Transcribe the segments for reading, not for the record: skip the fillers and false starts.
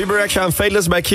Bebe Rexha en Fateless bij Q.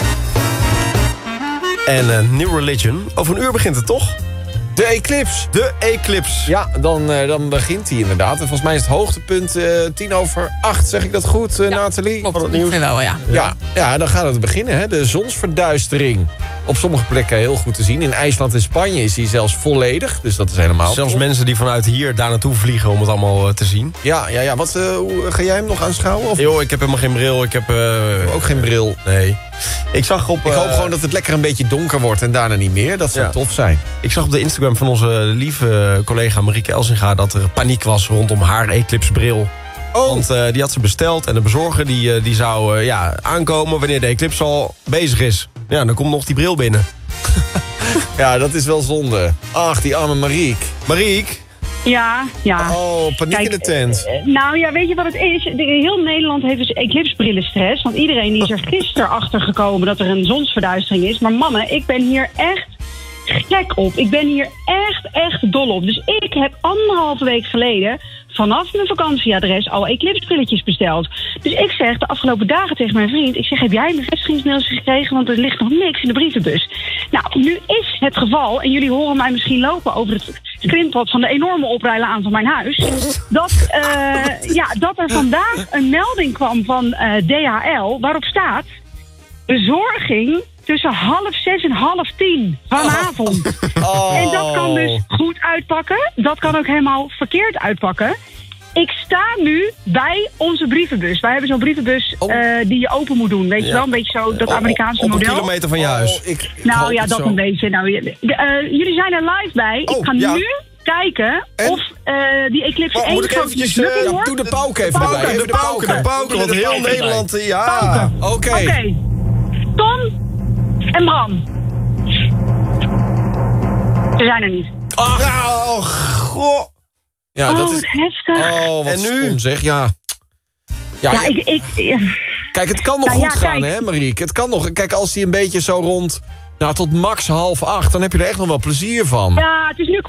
En New Religion. Over een uur begint het toch? De Eclipse. De Eclipse. Ja, dan begint hij inderdaad. En volgens mij is het hoogtepunt 7:50. Zeg ik dat goed, Nathalie? Klopt, ongeveer wel, ja. Ja, dan gaat het beginnen, hè? De zonsverduistering. Op sommige plekken heel goed te zien. In IJsland en Spanje is die zelfs volledig. Dus dat is helemaal Zelfs top. mensen die vanuit hier daar naartoe vliegen om het allemaal te zien. Ja. Hoe ga jij hem nog aanschouwen? Of? Yo, ik heb helemaal geen bril. Ik heb Ook geen bril. Nee. Ik zag op... Ik hoop gewoon dat het lekker een beetje donker wordt en daarna niet meer. Dat zou tof zijn. Ik zag op de Instagram van onze lieve collega Marieke Elsinga dat er paniek was rondom haar Eclipse bril. Oh. Want die had ze besteld en de bezorger die zou aankomen wanneer de Eclipse al bezig is. Ja, dan komt nog die bril binnen. Ja, dat is wel zonde. Ach, die arme Marieke. Marieke? Ja. Oh, paniek in de tent. Nou ja, weet je wat het is? Heel Nederland heeft dus eclipsebrillenstress. Want iedereen die is er gisteren achter gekomen dat er een zonsverduistering is. Maar mannen, ik ben hier echt gek op. Ik ben hier echt dol op. Dus ik heb 1,5 week geleden vanaf mijn vakantieadres al eclipsebrilletjes besteld. Dus ik zeg de afgelopen dagen tegen mijn vriend... ik zeg, heb jij een bevestigingsmailtje gekregen? Want er ligt nog niks in de brievenbus. Nou, nu is het geval... en jullie horen mij misschien lopen over het screenpad van de enorme oprijlaan van mijn huis... dat er vandaag een melding kwam van DHL... waarop staat... bezorging tussen 6:30 en 9:30 vanavond. En dat kan dus goed uitpakken. Dat kan ook helemaal verkeerd uitpakken. Ik sta nu bij onze brievenbus. Wij hebben zo'n brievenbus die je open moet doen. Weet je wel, een beetje zo dat Amerikaanse op model. Op een kilometer van je huis. Dat een beetje. Nou, jullie zijn er live bij. Ik ga nu kijken of die Eclipse één moet ik eventjes... doe de pauk even erbij. De pauken, want heel Nederland... Ja. Oké. Tom en Bram. Ze zijn er niet. Oh, goh. Ja, dat is... heftig. Oh, wat en nu? stom, zeg. Ja. Kijk, het kan nog goed gaan, hè, Marieke? Het kan nog. Kijk, als die een beetje zo rond... Nou, tot max 7:30, dan heb je er echt nog wel plezier van. Ja, het is nu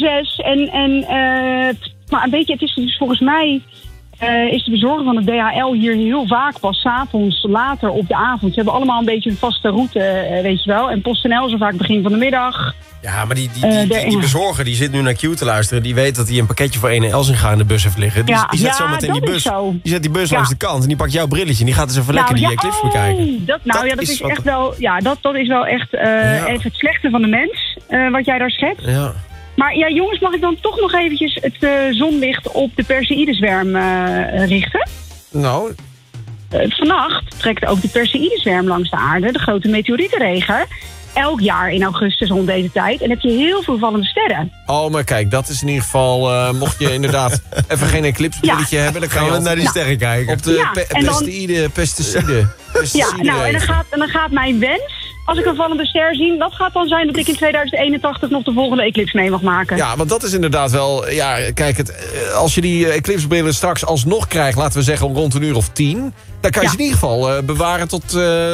6:15. Maar een beetje, het is dus volgens mij... is de bezorger van de DHL hier heel vaak pas 's avonds later op de avond. Ze hebben allemaal een beetje een vaste route, weet je wel. En PostNL zo vaak begin van de middag. Ja, maar die bezorger die zit nu naar Q te luisteren. Die weet dat hij een pakketje voor ene Elsinga in de bus heeft liggen. Die zet zo meteen die bus. Die zet die bus langs de kant en die pakt jouw brilletje. En die gaat eens even lekker die Eclipse bekijken. Dat is echt wel. Ja, dat is wel echt even het slechte van de mens. Wat jij daar schetst. Ja. Maar ja, jongens, mag ik dan toch nog eventjes het zonlicht op de Perseïdezwerm richten? Nou... Vannacht trekt ook de Perseïdezwerm langs de aarde, de grote meteorietenregen. Elk jaar in augustus rond deze tijd. En heb je heel veel vallende sterren. Oh, maar kijk, dat is in ieder geval... mocht je inderdaad even geen eclipsebrilletje hebben... dan kan je naar die sterren kijken. Op de pesticiden. Ja, nou, en dan gaat mijn wens... Als ik een vallende ster zie, dat gaat dan zijn dat ik in 2081 nog de volgende eclipse mee mag maken. Ja, want dat is inderdaad wel... Ja, kijk, als je die eclipsebrillen straks alsnog krijgt, laten we zeggen rond 10:00, dan kan je ze in ieder geval bewaren tot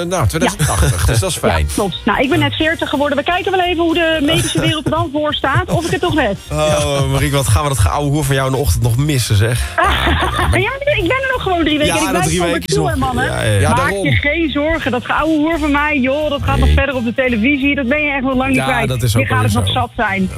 2080. Dus dat is fijn. Ja, klopt. Nou, ik ben net 40 geworden. We kijken wel even hoe de medische wereld er dan voor staat. Of ik het toch red. Oh, Marieke, wat gaan we dat oude hoer van jou in de ochtend nog missen, zeg. Ja, ik ben er nog gewoon 3 weken. Ja, en ik blijf gewoon toe, mannen. Ja, maak daarom. je geen zorgen. Dat oude hoer van mij, joh, dat gaat nog verder op de televisie. Dat ben je echt nog lang niet kwijt. Dat is ook Je gaat het nog zat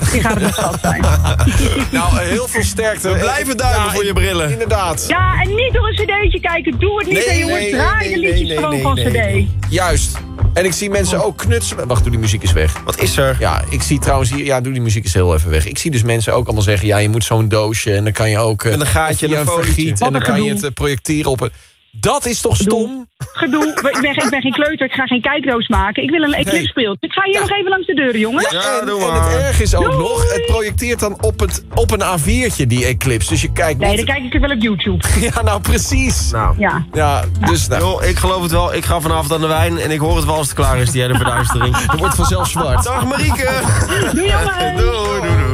zijn. Nou, heel veel sterkte. We blijven duimen voor je brillen. Inderdaad. Ja, en niet door een cd'tje kijken. Doe het niet, jongens. Draai de liedjes gewoon van cd. Juist. En ik zie mensen ook knutselen. Wacht, doe die muziek eens weg. Wat is er? Ja, ik zie trouwens hier... Ja, doe die muziek eens heel even weg. Ik zie dus mensen ook allemaal zeggen... Ja, je moet zo'n doosje en dan kan je ook... Met een gaatje en een vergiet en dan kan je het projecteren op een... Dat is toch stom? Gedoe. Ik ben geen kleuter. Ik ga geen kijkdoos maken. Ik wil een eclipsbril. Ik ga hier nog even langs de deuren, jongens. Ja, en het erg is ook nog... Het projecteert dan op een A4'tje, die eclipse. Dus je kijkt Nee, dan kijk ik er wel op YouTube. Ja, nou precies. Nou. Ja. Dus nou. Yo, ik geloof het wel. Ik ga vanavond aan de wijn en ik hoor het wel als het klaar is, die hele verduistering. Het wordt vanzelf zwart. Dag Marieke. Doei, jongens. Doei.